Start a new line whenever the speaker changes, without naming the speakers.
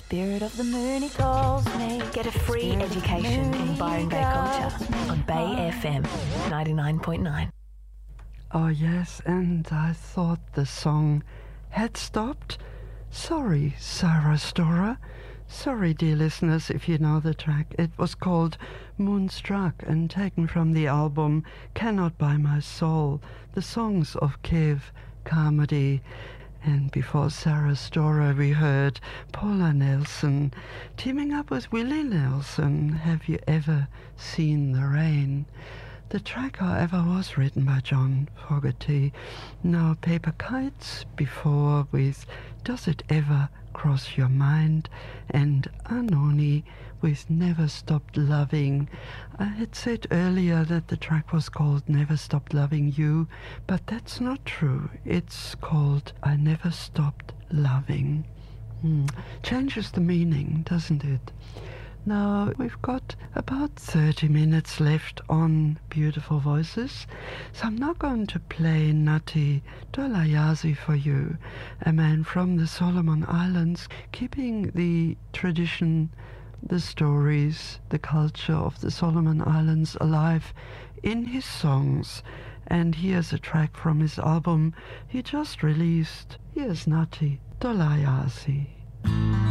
Spirit of the moon, he calls me.
Get a free education in Byron Bay culture on Bay FM 99.9.
Oh yes, and I thought the song had stopped. Sorry, Sarah Storer. Sorry, dear listeners, if you know the track. It was called Moonstruck and taken from the album Cannot Buy My Soul, the songs of Kev Carmody. And before Sarah Storer, we heard Paula Nelson teaming up with Willie Nelson. Have you ever seen the rain? The track, however, was written by John Fogerty. Now, Paper Kites before with Does It Ever Cross Your Mind? And Anoni with Never Stopped Loving. I had said earlier that the track was called Never Stopped Loving You, but that's not true. It's called I Never Stopped Loving. Changes the meaning, doesn't it? Now, we've got about 30 minutes left on Beautiful Voices, so I'm not going to play Nati Dolayazi for you, a man from the Solomon Islands, keeping the tradition, the stories, the culture of the Solomon Islands alive in his songs. And here's a track from his album he just released. Here's Nati Dolayazi.